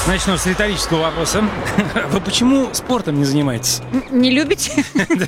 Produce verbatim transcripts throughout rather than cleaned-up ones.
Начну с риторического вопроса. Вы почему спортом не занимаетесь? Не любите?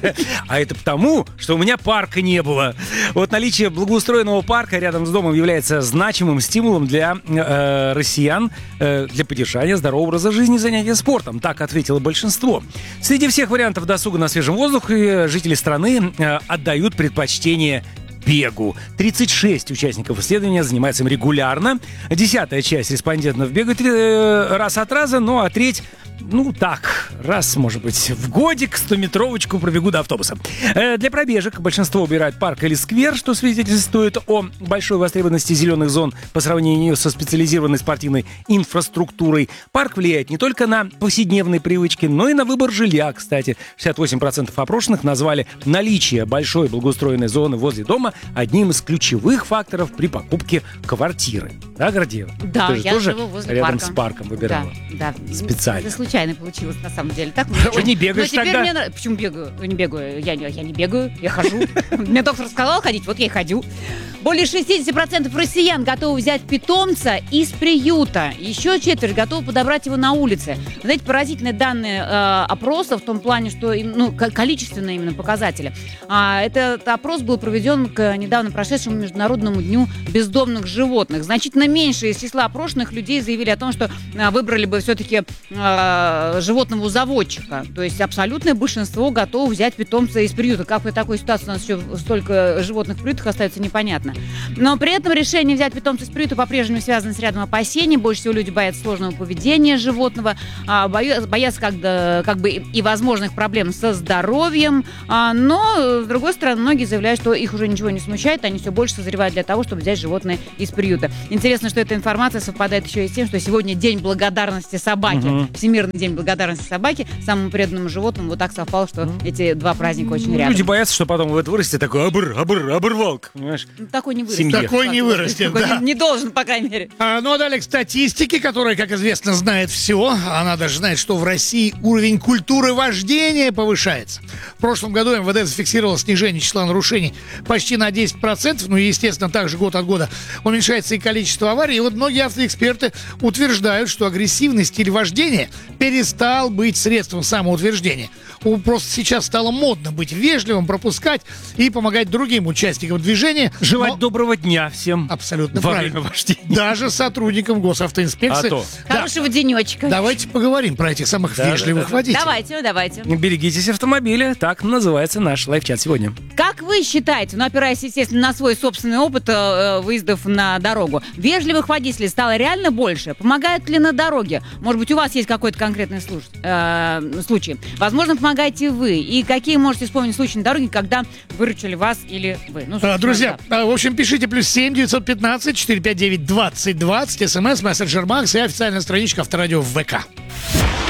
А это потому, что у меня парка не было. Вот наличие благоустроенного парка рядом с домом является значимым стимулом для э, россиян э, для поддержания здорового образа жизни и занятия спортом. Так ответило большинство. Среди всех вариантов досуга на свежем воздухе жители страны э, отдают предпочтение бегу. тридцать шесть участников исследования занимаются им регулярно. Десятая часть респондентов бегает три, э, раз от раза, ну а треть, ну так, раз, может быть, в годик стометровочку пробегу до автобуса. Э, для пробежек большинство выбирает парк или сквер, что свидетельствует о большой востребованности зеленых зон по сравнению со специализированной спортивной инфраструктурой. Парк влияет не только на повседневные привычки, но и на выбор жилья, кстати. шестьдесят восемь процентов опрошенных назвали наличие большой благоустроенной зоны возле дома одним из ключевых факторов при покупке квартиры. Да, Гордеева? Да, Ты же я тоже живу возле рядом парка. с парком выбирала? Да, да. Специально. Это случайно получилось, на самом деле. Так, Вы не бегаешь но теперь тогда? Мне... нрав- Почему бегаю? Не бегаю. Я, не- я не бегаю, я хожу. Мне доктор сказал ходить, вот я и ходю. Более шестьдесят процентов россиян готовы взять питомца из приюта. Еще четверть готовы подобрать его на улице. Вы знаете, поразительные данные э, опроса в том плане, что им, ну, ко- количественные именно показатели. А, этот опрос был проведен к недавно прошедшему Международному дню бездомных животных. Значительно меньше из числа опрошенных людей заявили о том, что э, выбрали бы все-таки э, животного заводчика. То есть абсолютное большинство готово взять питомца из приюта. Как при такой ситуации у нас еще столько животных в приютах остается, непонятно. Но при этом решение взять питомца из приюта по-прежнему связано с рядом опасений. Больше всего люди боятся сложного поведения животного, а, боя- боятся как, да, как бы и, и возможных проблем со здоровьем. А, но, с другой стороны, многие заявляют, что их уже ничего не смущает, они все больше созревают для того, чтобы взять животное из приюта. Интересно, что эта информация совпадает еще и с тем, что сегодня День благодарности собаки. Мгм. Всемирный день благодарности собаки. Самому преданному животному вот так совпало, что эти два праздника очень рядом. Люди боятся, что потом вот вырастет такой абр, абр, оборвалка, понимаешь? Ну, такой не вырастет. Семье. Такой не вырастет, Такой да. не, не должен, по крайней мере. А, ну а далее к статистике, которая, как известно, знает все. Она даже знает, что в России уровень культуры вождения повышается. В прошлом году эм вэ дэ зафиксировало снижение числа нарушений почти на десять процентов. Ну и, естественно, также год от года уменьшается и количество аварий. И вот многие автоэксперты утверждают, что агрессивный стиль вождения перестал быть средством самоутверждения. У- Просто сейчас стало модно быть вежливым, пропускать и помогать другим участникам движения. Желать Но- доброго дня всем. Абсолютно Во правильно. время вождения. Даже сотрудникам госавтоинспекции. А то. Да. Хорошего денечка. Давайте поговорим про этих самых Да, вежливых да, да. водителей. Давайте, давайте. Берегитесь автомобиля. Так называется наш лайфчат сегодня. Как вы считаете, ну, опираясь, естественно, на свой собственный опыт э, выездов на дорогу, вежливых водителей стало реально больше? Помогают ли на дороге? Может быть, у вас есть какой-то конкретный слуш- э, случай? Возможно, помогаете вы. И какие можете вспомнить случаи на дороге, когда выручили вас или вы? Ну, А, собственно, Друзья, да. а, в общем, пишите плюс семь девятьсот пятнадцать четыреста пятьдесят девять двадцать двадцать, смс, мессенджер Макс и официальная страничка Авторадио в вэ ка.